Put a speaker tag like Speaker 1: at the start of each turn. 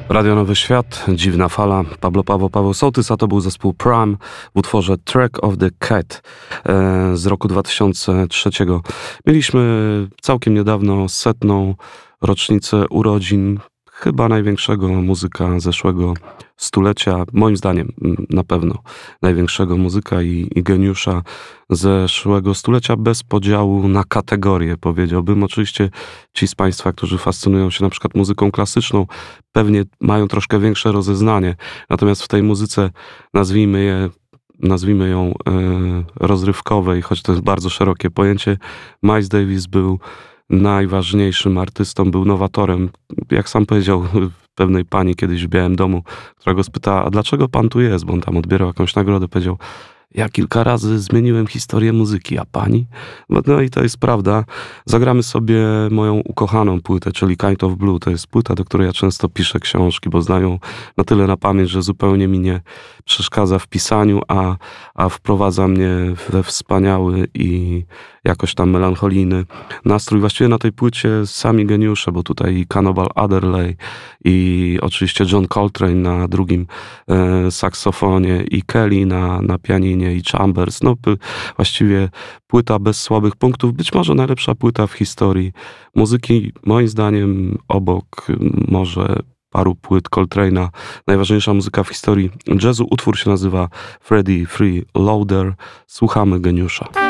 Speaker 1: Radio Nowy Świat, Dziwna Fala, Paweł Sołtys, a to był zespół Prime w utworze Track of the Cat z roku 2003. Mieliśmy całkiem niedawno 100. rocznicę urodzin chyba największego muzyka zeszłego stulecia, moim zdaniem na pewno największego muzyka i geniusza zeszłego stulecia, bez podziału na kategorie, powiedziałbym. Oczywiście ci z Państwa, którzy fascynują się na przykład muzyką klasyczną, pewnie mają troszkę większe rozeznanie, natomiast w tej muzyce, nazwijmy ją rozrywkowej, choć to jest bardzo szerokie pojęcie, Miles Davis był najważniejszym artystą, był nowatorem. Jak sam powiedział pewnej pani kiedyś w Białym Domu, która go spytała, a dlaczego pan tu jest? Bo on tam odbierał jakąś nagrodę, powiedział, ja kilka razy zmieniłem historię muzyki, a pani? No i to jest prawda. Zagramy sobie moją ukochaną płytę, czyli Kind of Blue. To jest płyta, do której ja często piszę książki, bo znają na tyle na pamięć, że zupełnie mi nie przeszkadza w pisaniu, a wprowadza mnie we wspaniały i jakoś tam melancholijny nastrój. Właściwie na tej płycie sami geniusze, bo tutaj i Cannibal Adderley i oczywiście John Coltrane na drugim saksofonie i Kelly na pianinie i Chambers. No właściwie płyta bez słabych punktów. Być może najlepsza płyta w historii muzyki. Moim zdaniem obok może paru płyt Coltrane'a najważniejsza muzyka w historii jazzu. Utwór się nazywa Freddie Free Loader. Słuchamy geniusza.